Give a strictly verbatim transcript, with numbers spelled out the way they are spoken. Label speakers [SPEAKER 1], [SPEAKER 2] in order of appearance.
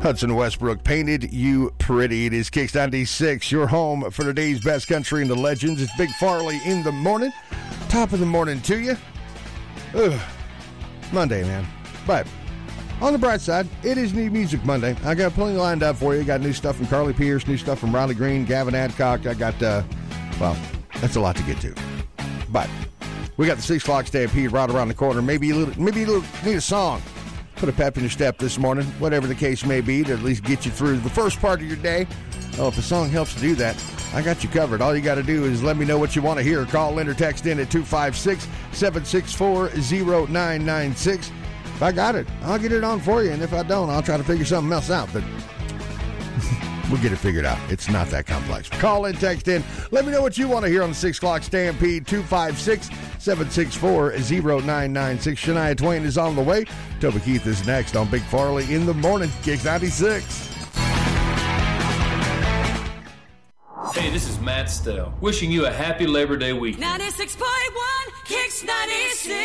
[SPEAKER 1] Hudson Westbrook, Painted You Pretty. It is Kicks ninety-six, your home for today's best country and the legends. It's Big Farley in the morning. Top of the morning to you. Ugh. Monday, man. But on the bright side, it is New Music Monday. I got plenty lined up for you. Got new stuff from Carly Pierce, new stuff from Riley Green, Gavin Adcock. I got, uh, well, that's a lot to get to. But we got the six o'clock Stampede right around the corner. Maybe a little, maybe a little, need a song. Put a pep in your step this morning, whatever the case may be, to at least get you through the first part of your day. Oh, if a song helps to do that, I got you covered. All you got to do is let me know what you want to hear. Call in or text in at two five six, seven six four, zero nine nine six. If I got it, I'll get it on for you. And if I don't, I'll try to figure something else out. But we'll get it figured out. It's not that complex. Call in, text in. Let me know what you want to hear on the six o'clock Stampede. two five six, seven six four, zero nine nine six. Shania Twain is on the way. Toby Keith is next on Big Farley in the morning. Kicks ninety-six.
[SPEAKER 2] Hey, this is Matt Stell, wishing you a happy Labor Day weekend.
[SPEAKER 3] ninety-six point one Kicks ninety-six.